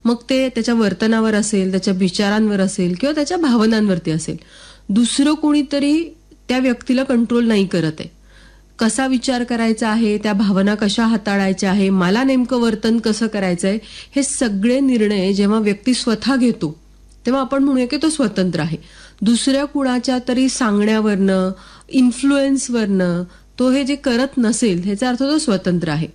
मग ते त्याच्या वर्तनावर असेल, त्याच्या विचारांवर असेल किंवा त्याच्या भावनांवरती असेल. दुसरं कोणीतरी त्या व्यक्तीला कंट्रोल नाही करत आहे. कसा विचार करायचा आहे, त्या भावना कशा हाताळायच्या आहे, मला नेमकं वर्तन कसं करायचंय, हे सगळे निर्णय जेव्हा व्यक्ती स्वतः घेतो तेव्हा आपण म्हणूया की तो स्वतंत्र आहे. दुसऱ्या कुणाच्या तरी सांगण्यावरनं, इन्फ्लुएन्सवरनं तो हे जे करत नसेल ह्याचा अर्थ तो स्वतंत्र आहे.